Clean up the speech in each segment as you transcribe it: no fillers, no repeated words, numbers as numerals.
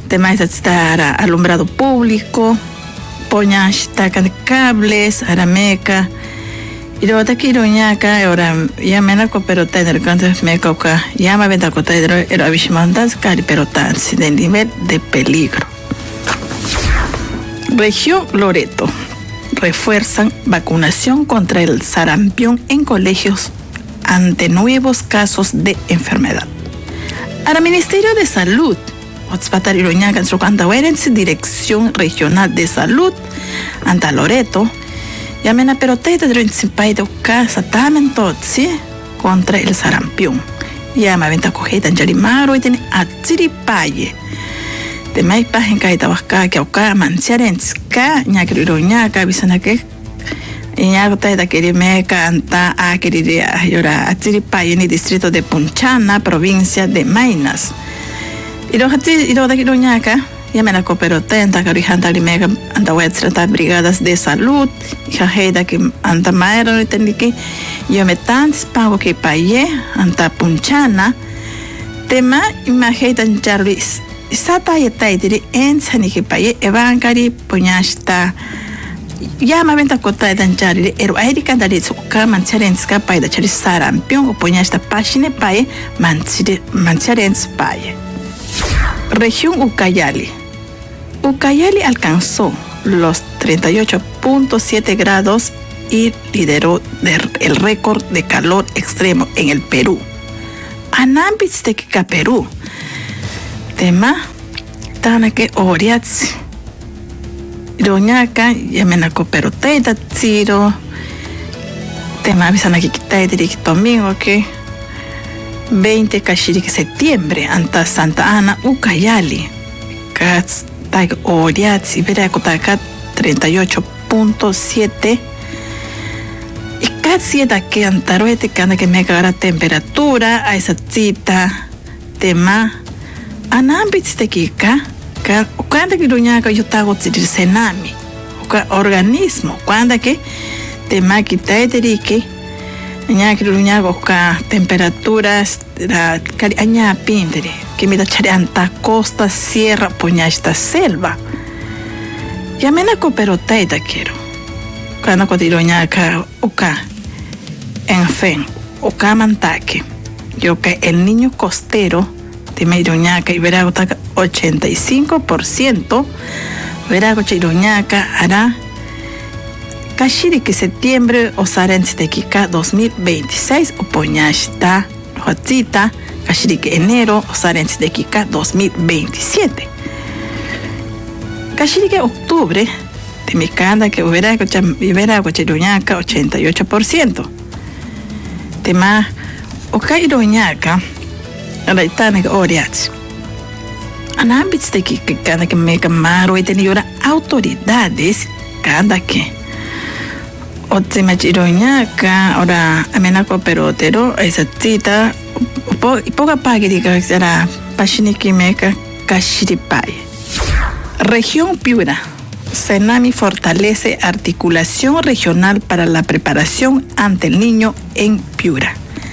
Temas estar alumbrado público, poñas tacan cables, arameca. Y luego aquí roñaca, ahora ya me la coopero tener cuantos me coca, ya me venta cotedro, era vishimandas cari pero tan de nivel de peligro. Región Loreto. Refuerzan vacunación contra el sarampión en colegios ante nuevos casos de enfermedad. Al Ministerio de Salud, Dirección Regional de Salud, anta Loreto, llamen a peroteta de principio casa tamen totsi contra el sarampión. Llama venta cojeta en Yarimaro y tiene a Tiripaye. De mai pajen kaita wasca que oca mancharenz ka ñakriroñaka visana que ñakta da me canta a querida llora a Tiripaye ni distrito de Punchana, provincia de Maynas. Y lo de Quiroñaca, ya me la coopero tenta, carijanta limega, anda huetrata brigadas de salud, y jajeda que anda maero y tendique, yo me tan pago que paye, anda Punchana, tema imagetan charlis, sata y taidiri en saniki paye, evancari, puñasta, ya me venta cota de charli, ero airica daritsu, mancharenska paye de charis sarampión, o puñasta página paye, mancharens paye. Región Ucayali. Ucayali alcanzó los 38.7 grados y lideró el récord de calor extremo en el Perú. Anambits de Kika, Perú. Tema Tanake Oriatsi. Roñaca, Yamenaco Peroteta, Tiro. Tema Visanaki Kitairik domingo que 20 de septiembre, anta Santa Ana, Ucayali. Cats Tag Oriatsi, Veracotaka 38.7. Y casi da que antaroete, que anda que me caga la temperatura, a esa cita, tema, anambits de Kika, cuando que duñaca yo tago tsenami, organismo, cuando que tema quitaiterike. Ña kiruñago ka temperaturas la aña pindre que me da anta costa sierra poña esta selva ya me la cooperoteita quiero cuando cotiroña ka uka en fin uka mantaque yo que el niño costero de Meiroñaca y Veragotaca 85% Veragochiroñaca hará Kashiri que septiembre o Sarens de Kika 2026 o Poñashta Huatzita Kashiri que enero o Sarens de Kika 2027 Kashiri que octubre de Mikanda que hubiera Chiroñaca 88% tema Okairoñaca Raitana que Oriats Anambits de Kika cada que me camaro y tenía autoridades cada que Otsima Chiroñaca, ahora amenaco perotero, esa cita, y poca pagirica será Pachiniki Meca Kashiripay. Región Piura. Senami fortalece articulación regional para la preparación ante el niño en Piura.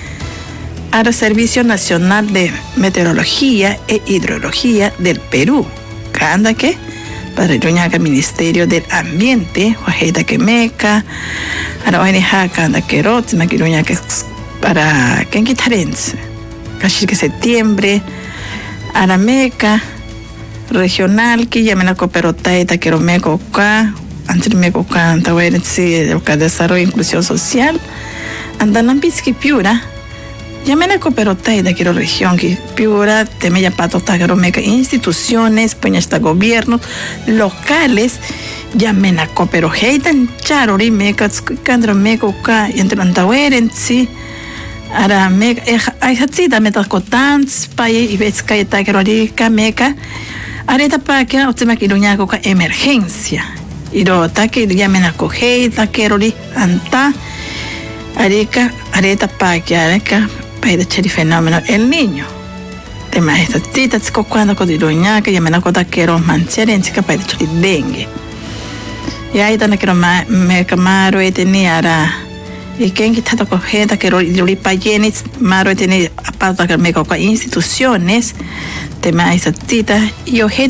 Al Servicio Nacional de Meteorología e Hidrología del Perú. ¿Canda qué? Para el Ministerio del Ambiente, Huajeta Quemeca, Arahuaneja, Canda Querot, Maquiruñaca, para Kenquitarense, Cachique Septiembre, Arameca, Regional, que llamen a Cooperotaeta, Queromeco, Antrimeco, Antahuerense, Desarrollo e Inclusión Social, Andanampisqui Piura, llamen a Cooperotaeta, Quero Región, que Piura, Temeya Pato, Tagaromeca, instituciones, Peñasta gobiernos locales, llamen a Cooperoheitan, Charori, Meca, Candromeco, y entre Antahuerense, Arameca, Ayhatzita, Metascotans, Paye, y Betska, Tagarorica, Meca, Areta Paquia, Otemaquiruñaco, emergencia. Y lo ataque, llamen a Cojeita, Querori, Anta, Areca, Areta Paquia, Areca, Paye de Cheri fenómeno, el niño. Tema esta tita, cuando Codiruñaca, llamen a Cotaquero, Mancherense, Paye de Cheri dengue. Y ahí también quiero me camaro y tenía y quien está cogiendo que lo payenes maro y tenía aparte que me coca instituciones tema esa cita y objeto